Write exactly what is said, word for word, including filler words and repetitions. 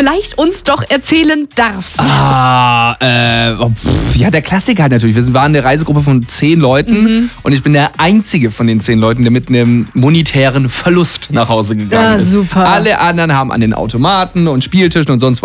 vielleicht uns doch erzählen darfst. Ah, äh, oh, pff, ja, der Klassiker halt natürlich. Wir waren eine Reisegruppe von zehn Leuten mhm. und ich bin der einzige von den zehn Leuten, der mit einem monetären Verlust nach Hause gegangen ja, ist. Super. Alle anderen haben an den Automaten und Spieltischen und sonst